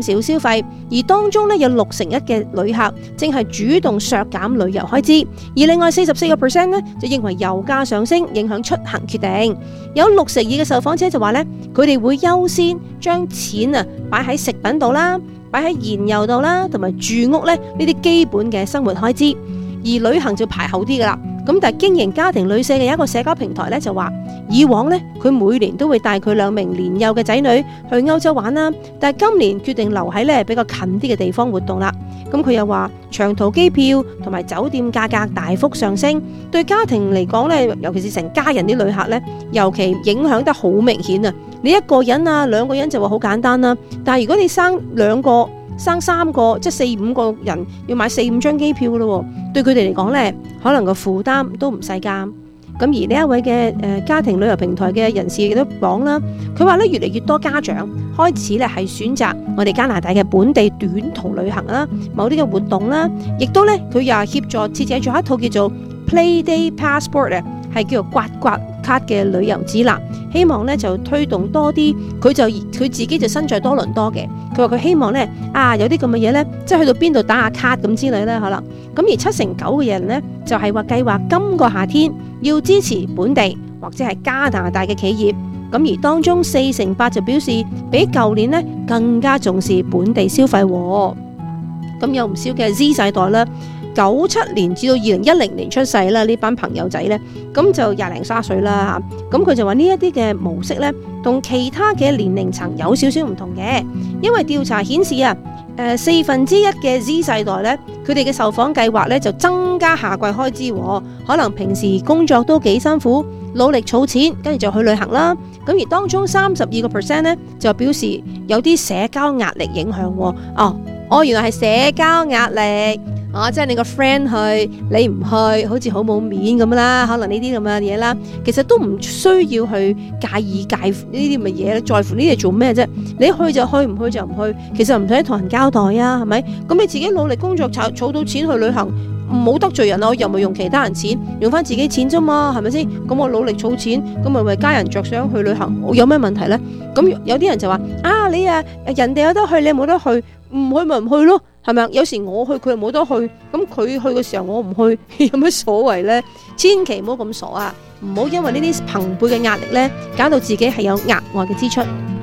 少消費，而當中咧有61%嘅旅客正係主動削減旅遊開支，而另外44%咧就認為油價上升影響出行決定。有62%嘅受訪者就話咧，佢哋會優先將錢擺喺食品度啦，擺喺燃油度啦，同埋住屋咧呢啲基本嘅生活開支，而旅行就排後啲噶啦。咁但係經營家庭旅社嘅一個社交平台咧就話，以往咧佢每年都會帶佢2名年幼嘅仔女去歐洲玩啦，但係今年決定留喺咧比較近啲嘅地方活動啦。咁佢又話長途機票同埋酒店價格大幅上升，對家庭嚟講咧，尤其是成家人啲旅客咧，尤其影響得好明顯啊！你一個人啊2個人就話好簡單啦，但係如果你生2個、生3個，即係4、5個人要買4、5張機票咯，對佢哋嚟講咧，可能個負擔都唔細㗎。咁而呢一位嘅家庭旅遊平台嘅人士亦都講啦，佢話咧越嚟越多家長開始咧係選擇我哋加拿大嘅本地短途旅行啦，某啲嘅活動啦，亦都咧佢又協助設計咗一套叫做 Playday Passport 啊，係叫做刮刮卡嘅旅遊指南，希望咧就推動多啲。佢自己就身在多倫多嘅，佢話佢希望咧有啲咁嘅嘢咧，即係去到邊度打下卡咁之類咧可能。咁而79%嘅人咧就係話計劃今個夏天要支持本地或者係加拿大嘅企業。咁而當中48%就表示比舊年咧更加重視本地消費。咁有唔少嘅 Z 世代啦，97年至到2010年出世啦，呢班朋友仔呢，咁就20零30歲啦嚇。咁佢就話呢一啲嘅模式呢，同其他嘅年齡層有少少唔同嘅，因為調查顯示1/4嘅 Z 世代呢，佢哋嘅受訪計劃呢就增加夏季開支，可能平時工作都幾辛苦，努力儲錢，跟住就去旅行啦。咁而當中32%呢，就表示有啲社交壓力影響。原來係社交壓力，即係你個 friend 去，你唔去，好似好冇面咁啦。可能呢啲咁嘅嘢啦，其實都唔需要去介乎呢啲咁嘅嘢咧，在乎呢啲做咩啫？你去就去，唔去就唔去，其實唔使同人交代啊，係咪？咁你自己努力工作儲到錢去旅行，唔好得罪人啊！我又唔係用其他人錢，用翻自己錢啫嘛，係咪先？咁我努力儲錢，咁咪為家人着想去旅行，有咩問題呢？咁有啲人就話你人哋有得去，你冇得去，唔去咪唔去咯，係咪？有時我去佢又冇得去，咁佢去嘅時候我唔去，有咩所謂呢？千祈唔好咁傻啊！唔好因為呢啲朋輩嘅壓力呢，搞到自己係有額外嘅支出。